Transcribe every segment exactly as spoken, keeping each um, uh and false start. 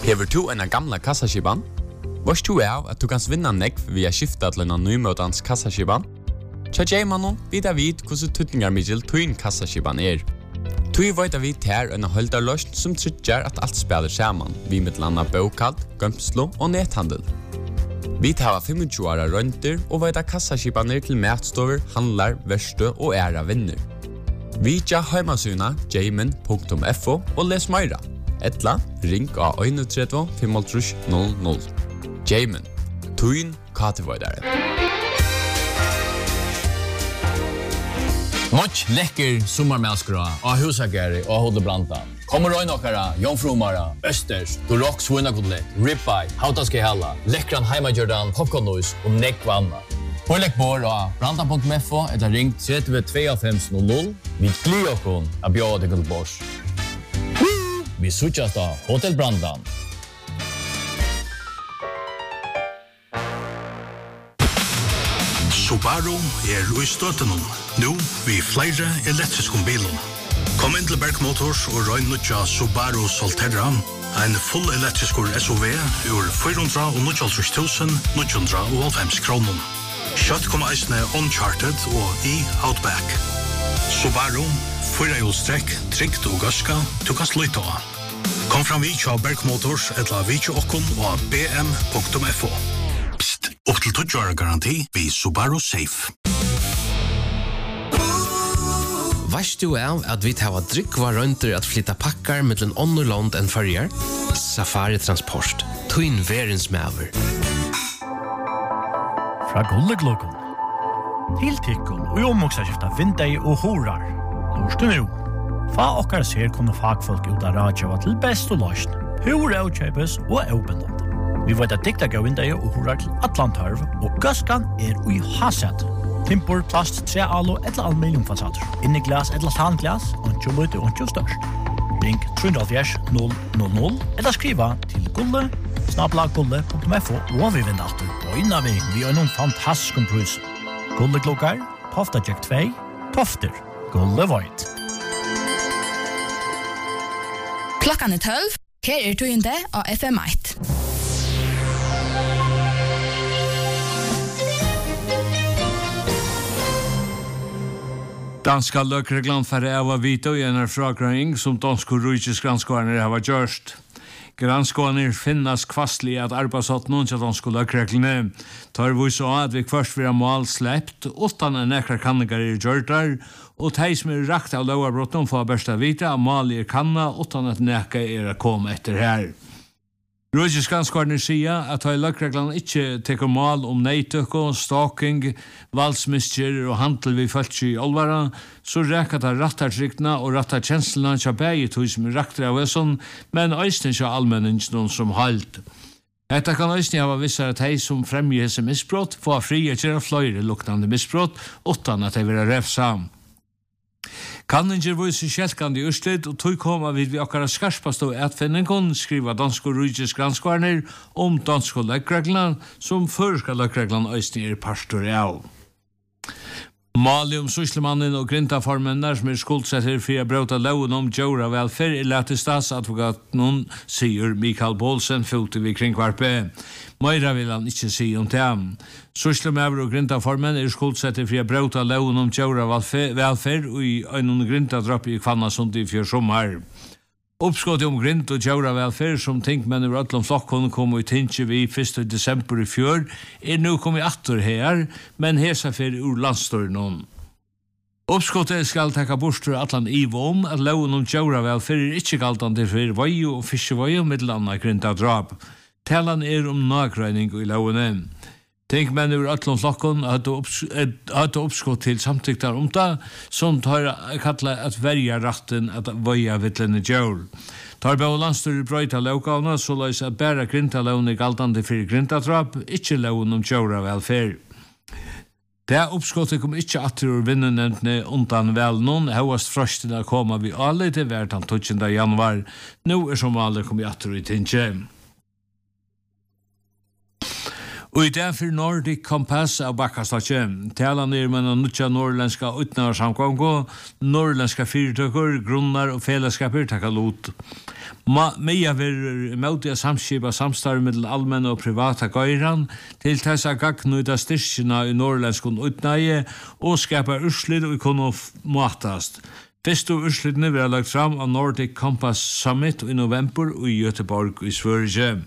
Hever du en gamla kassaskiban? Varst du av at du kan vinna nekv via skifta til en nymøtans kassaskiban? Tja Jaymanon vidar vid hvordan tutningar middel tuin kassaskiban er. Tui veit vi ter en holdarløst som tryggjar at alt spelar saman, vi mittlanda bokald, gømslo og nethandel. Vi tar tjue åra rønter og veit kassaskibaner til matstover, handlar, verstø og æra vinner. Vi tja heimasuna jayman punktum f o og les meira. Etla, ring av tre ett fem null null. Jayman, tuin katevoidare. Much lekker sommarmälskra av husageri och Hodebranta. Kommer röjn okkara, jomfrumara, östers, durok svunakodlet, ribeye, hautaske halla, lekkran heimagjördan, popcornnois och nekvanna. Pålegg bor av branta punktum f o eller ring tre två fem null null. Vi glir okkon av bjøde til bors. Vi suttjas da Hotel Brandan. Subaru er i støttenom, nå vi flere elektriske bilen. Kom inn til Berg Motors og røyn nødja Subaru Solterra, en full elektrisk S U V ur fire hundre og tusen ni hundre og halvfems kroner. Kjøtt kommer eisne Uncharted og i Outback. Subaru, fyra hjulstrekk, trygt og gaska, du kan sløyta av. Kom fram vi tja Berg Motors etla vi tja okkon og b m punktum f o. Psst, opp til tjue åra garanti vi Subaru Safe. Varst du av at vi tar drikva rønter at flytta pakkar mellom Ånderland enn Førjar? Safari Transport, Twin Verens Maver. Fra Gulleglokken. Til tikkun og omoksaskifta vindei og horar. Lorst du nu? Fa okkar ser kunne fagfolk ut av radjava til best og løsn. Hur avkjøpes og avbindande. Vi vet at dikta gav vindei og horar til Atlantarv, og gaskan er ui haset. Timpor, plast, tre alo, etla aluminiumfasader. Inni glas, etla tanglas, ontjo løyte, ontjo størst. Ring tre null null null eller skriva til gulle, snabla gulle punktum f o og vi vinner alltid på innan vi vi har noen fantastisk prus. Gulle klokkar, Tofta Jack två, Tofter, Gulle Void. Klokkan er tolv, her er tøyende av F M ett. Danska løkreglan færre av å vite og gjennom fragrøying som dansk og rujtjes granskårene har gjørst. Granskårene finnes kvastlig at arbeidsått noen til dansk og løkreglene. Tar vi så at vi først vil ha mål slept, utan en ekra kannigar i gjørtar, og de som er rakt av lovabrottom får børst av vite at mål er kanna, utan at nekka er å komme etter her. Rujtjes granskårene sier at de løkreglene ikke teker mål om neitøkko, stalking, valdsmistjer og handel vi følt i olvara, så reker det rattartryktene og rattarkjenslene til begge tog som er rakter av sånn, men øyne ikke allmenningen som halt. Dette kan øyne ha vissere at de som fremger hese misbrott får fri til å fløyre luktande misbrott, utan at de vil refsa. Kanninger viser kjelkande i Ørsted, og tog koma vid vi akkara skarpast og etfinningen, skriva dansk og rujtjes granskvarner om dansk og løkreglene, som førska løkreglene øyne er pastor av. Mali om Syslemannen og grintaformennar som er skuldsetter for å brøta loven om djora velferd er lett i statsadvokaten, sier Mikael Bolsen, fylte vi kringkvarpe. Meira vil han ikke si om det. Syslemaver og grintaformen er skuldsetter for å brøta loven om djora velferd og i øynene grintadrapp i Kvannasund i fjør sommar. Uppskottet om grint og djura velferd som tinkmenn ur öllum flokkon kom i tinkje vi første desember i fjør er nu kom i atter her, men hesa fyrir ur landstøyren. Uppskottet skal taka bostur atlan ivo om at loven om djura velferd er ikkje galtande fyrir vøyu og fiskevøyu middelanna grinta drap. Talan er om nagreining i lovenen. Tinkmenn ur öllum flokkon hadde uppskott til samtyktar om det, som tar kalla at verja ratten at vøya vittlene djur. Tar bau landstur brøyta lovgavna, så løys at bæra grintalovn er galtande fyrir grintadrap, ikkje lovn om djura velferd. Det uppskottet kom ikkje atter ur vinnenevntene undan vel noen, høyast frøstene koma vi alle til hvert han tjuende januar. Nå er som alle kom i atter i tinkje. Og i det for Nordic Compass av Bakkastakje, taler nere med noen nødja norrländska utnævarsamkvango, norrländska fyrtøkker, grunnar og fellesskaper takka lot. Meia vil møte samskipa samstarv med allmenne og privata gøyran til tessa gagnuida styrkina i norrländskon utnæje og skapa urslit og kunne matast. Første urslitene vil ha lagt fram av Nordic Compass Summit i november i Göteborg i Sverige.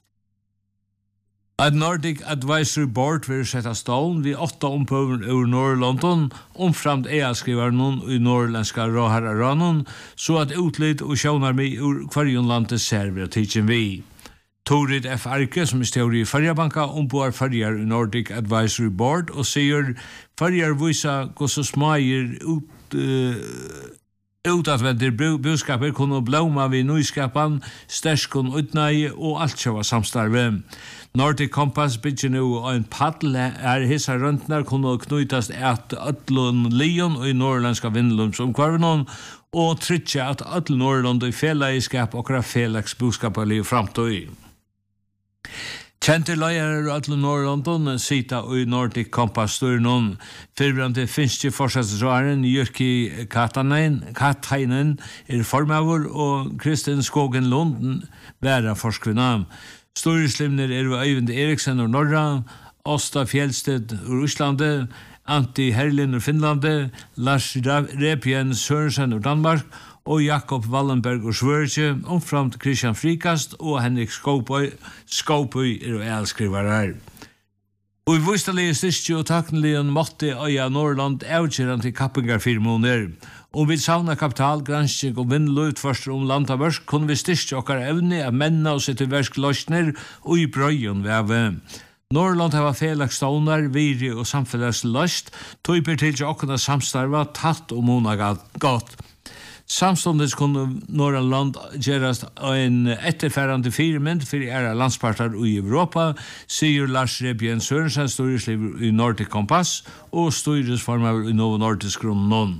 Et Nordic Advisory Board vil sette stålen ved åtta ompøver over Nord-London, omframt ea-skriveren i norrländska råherraranen, så at utlitt og sjånar med ur kvarjon landet server og tidsen vi. Torid F. Arke, som er teori i Farjabanka, omboar Farjar i Nordic Advisory Board, og sier Farjar visa gå så smager ut uh, Utadvendir budskaper kunne blåma vid nyskapan, sterskon utnægi og alt sjåva samstarve. Nordic Compass bygger nu en paddel er hissa røntnar kunne knytast et ötlun lion og i norrländska vindlumsomkvarvenon og trytja at ötl Norrland i fellagskap og felags budskapar liv framtøy. Kjente leier og ötl Norrland sita og i Nordic Compass styrnon fyrbrande finske forsatsraren Jyrki Katainen er formavur og Kristin Skogen Lunden væra forskvinna. Storislimner er ved Øyvind Eriksen og Norra, Åsta Fjellsted ur Íslande, Antti Herlin ur Finlande, Lars Repien Sørensen ur Danmark og Jakob Wallenberg ur Sverige, omframt Christian Frikast og Henrik Skåpøy, Skåpøy er og elskrivarar. Og i vustalige styrstje og taknelige måtte øya Norrland avgjøren til kappingarfirmoner. Og vi savna kapital, gransking og vindlutforster om landavørsk, kunne vi styrstje okkar evne av menna og sitte versk løsner og i brøyen veve. Norrland har felags stånar, viri og samfellagsløst, tøyper til til okkana samstarva, tatt og mona godt. Samståndes kunne Norrland gjerast en etterfærande firmynd for æra landspartar i Europa, sier Lars Rebien Sørensen, styresliv i Nordic Compass og styresformer i Novo Nordisk Grunnon.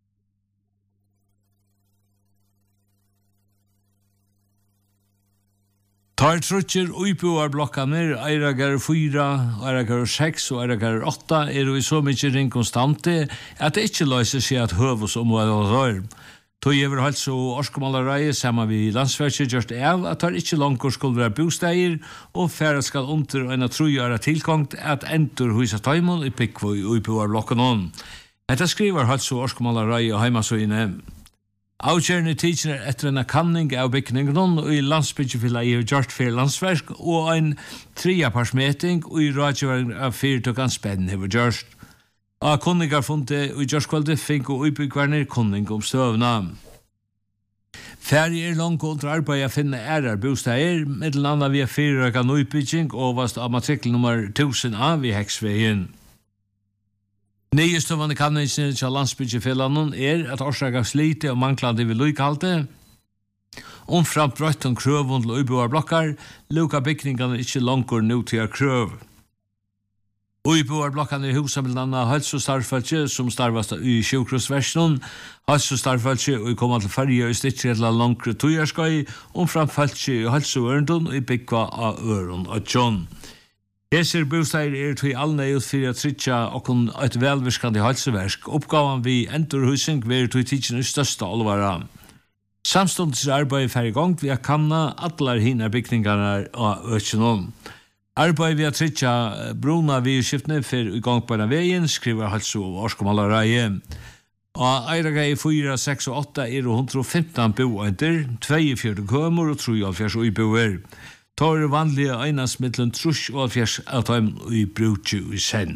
Tar trutcher uipuar blokkaner, eiragar fyra, eiragar seks og eiragar åtta er jo i så mykje ring konstante at det ikke løser seg at høvus om hva det rør. Tog over hals og orskomalarei sammen vi landsverket gjørst av at det ikke langkår skulle være bosteier og færre skal under en trojare tilkongt at endur husa taimon i pikvo i uipuar blokkanon. Dette skriver hals og orskomalarei og heimasøyne. Avgjørende tidsen er etter en kanning av byggningen og i landsbyggefylla i gjort for landsverk og en triaparsmeting og i radioværing av fyrtøkkan spenn hever gjørst. Av kunningar funnet og i gjørskvalde fink og utbyggvarner kunning om støvna. Færre er langt under arbeid å finne ærer bosteier, mellom annet via fyrtøkkan utbygging og vast av matrikkel nummer tusen av i Heksveien. Nyestøvande kanningen til landsbyggefellanen er at årsaka slite og manglande vil lykhalte. Omframt brøtt om krøvund til uiboarblokkar, lukka bygningene ikke langkur nå til krøv. Uiboarblokkene er husa mellom annet helsestarfaltje som starvast i sjukrosversjonen, helsestarfaltje og kommer til ferje i styrtredla langkre tujarskøy, omframt faltje i helsevørendun og i byggva av øren og tjån. Heser bosteier er til allne ut for å trytja okkon et velvirskande helseversk. Oppgaven vi endurhusing vil til tidsen i største alvara. Samståndes arbeid fer i gang vi har kanna atler hinna bygningarna av økjenom. Arbeid vi har trytja bruna vi skiftene for i gang på den veien, skriver helse- og årskomalareie. Og eiraga i fyra, seks og åtta er hundre og femten boender, tjuefjørt kømer og treoghalvfjerds uiboer. Tar vanlige einasmiddelen trus og alfjers av dem i brutju i sen.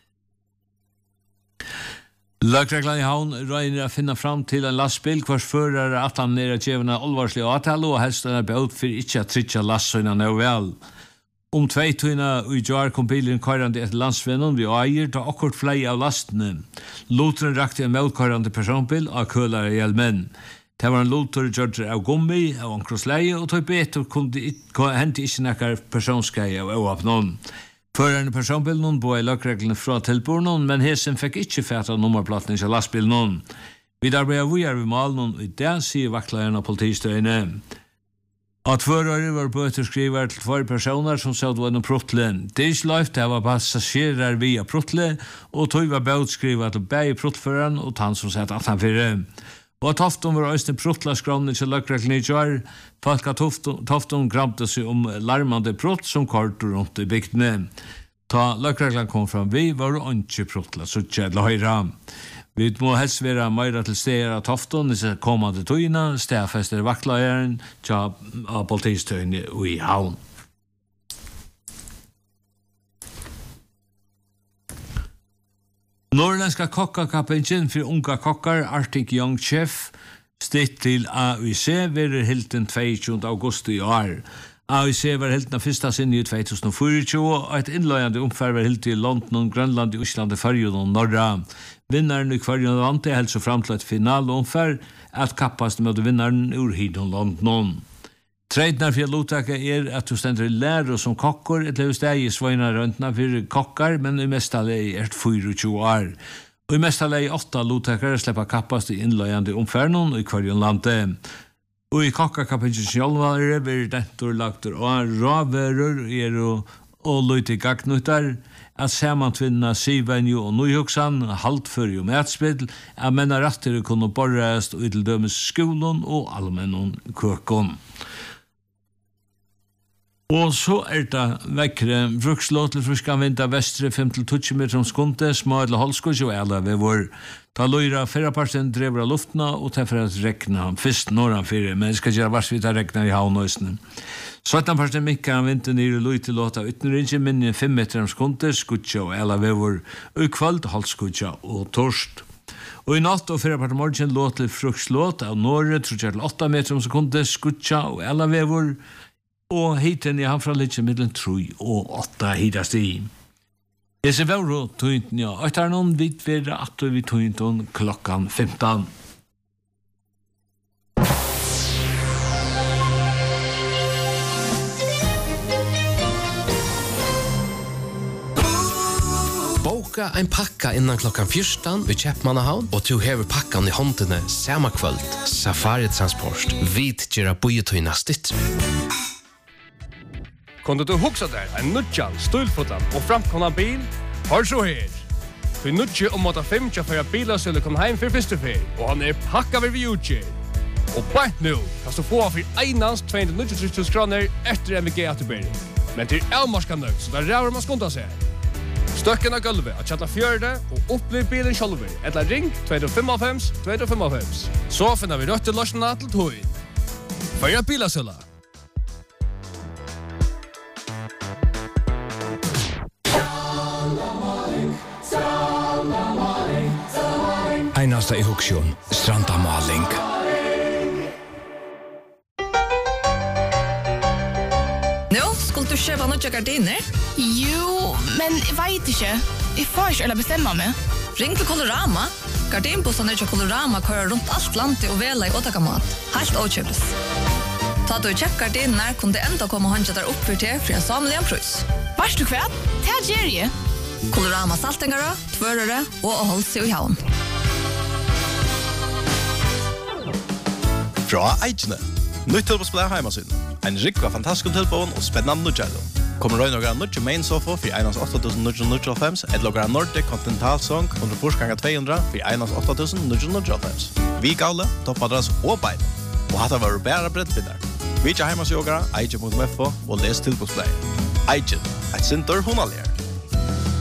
Lagreglan i havn røyner å finne fram til en lastbil hvers fører at han er djevende alvarslig avtale og helst er beut for ikke å trytja lastsøyna nå vel. Om tveitøyna i jar kom bilen køyrande etter landsvennen vi eier ta akkurat flei av lastene. Lotren rakte en meldkøyrande personbil av kølare hjelmen. Det var en lotor gjørter av gummi, av ankrosleie, og tog betur kunne hente ikke nekkar personskeie av åapnån. Førerne personbilen bo i løkreglene fra tilbornen, men hesen fikk ikke fæta nummerplaten til lastbilen. Vi arbeider vi er ved malen, og i det sier vaktlærerne av politistøyene. At førere var bøter skriver til tvær personer som sa det var noen pruttle. Det er ikke løft, det var passasjerer via pruttle, og tog var bøt skriver til begge pruttføreren og han som sett at han fyrre. Og at Tofton var også en pruttlaskronne til løkrekkene i kjør. Folk at Tofton gramte seg om larmande prutt som kort rundt i bygdene. Ta løkrekkene kom fram, vi var jo ikke pruttla, så kjedde høyre. Vi må helst være mer til steder av Tofton i kommande tøyene, stedfester vaktløyeren til politistøyene i havn. Norrländska kokkakapengen för unga kokkar Arctic Young Chef stitt til A U C verer hilden tjuende augusti i år. A U C var hilden fyrsta sinne i tjugohundrafyrtio og et innløyende omfær var hilden i London, Grønland, Island, Färjön og Norra. Vinnaren i Färjön og Ante held så fram til et finalomfær at kappast med vinnaren ur hidon London. Treidnar for lottaka er at du stender lærer som kokkor, et lever steg i svøyna røntna for kokkar, men i mesta lei er tjuefire år. Og i mesta lei åtta lottakare sleppa kappast i innløyande omfernon i kvarjon lande. Og i kokkakapengen sjálvare blir dentur lagtur og ravverur er og, og løyti gagnuttar at samantvinna sivenju og nøyhugsan, haltføri og matspill, at menna rattir kunne borrast og til dømes skolon og allmennon køkon. Og så er det vekkere frukslå til fruskan vinda vestre fem til tjue meter om skunde, små eller holskos og alle ved vår. Ta løyra fyrraparten drever av luftna og ta for at rekna fyrst norran fyrir, men det skal gjøre vars vi tar rekna i havnøysene. Søttanparten mikkar han vinter nere løy til låta utenrinje minne fem meter om skunde, skutja og alle ved vår, og i kvöld holskutja og torst. Og i natt og fyrraparten morgen låt til frukslåt av Norge, tror jeg til åtta meter om skunde, skutja og alle ved vår, og hiten i Hamfralitje middelen tru og åtta hitast i. Jeg ser vore tøynten, ja. Og etter noen vidt være at vi tøynten klokkan femton. Boka ein pakka innan klokkan fjørstan ved Kjeppmannahavn, og du hever pakkan i håndene samme kvöld. Safari Transport. Vit gjerra bojetøyna stitt. Kunde du huxa der en nudjan, stulfotan og framkomna bil? Hør så her! Du nudje om åtta fem for at bilasøle kom heim for første fer, og han er pakka ved vi utgjør. Og bare nå kan du få for einans tvåhundranittiotre tusen kroner etter M V G atterbering. Men til avmarska nøgt, så der ræver man skunta seg. Støkken av gulvet at kjalla fjørde og opplev bilen sjolver, eller ring två fem fem två fem fem. Så finner vi røtte løsene til tog. Før bilasøle. Einasta i huksjon, Stranda Maling. Nå, skulle du kjøpe noen gardiner? Jo, men jeg vet ikke. Jeg får ikke eller bestemme meg. Ring til Colorama. Gardinbussene til Colorama kører rundt alt landet og vela i åttakamat. Helt åkjøpes. Ta du kjøpt gardiner, kunne det enda komme håndja der opp for til for en samlig en prøys. Vars du kvært? Det er Jerry. Colorama saltingere, tvørere og å holde seg i havn. Fra Eikene. Nytt tilbå spiller heimasyn. En rikva fantastisk tilbån og spennende nødgjældo. Kommer røy noen nødgjæ main sofa for einans åtta tusen ni hundre níggjuoghálvfems, et logra Nordic Continental Song under forsganga två hundra for einans åtta tusen ni hundre níggjuoghálvfems. Vi gavle, toppadras og bein. Og hatta var bæra brettbindar. Vi tja heimasyn og eikje punktum f o og les tilbåspleie. Eikjen, et sintor hunalier.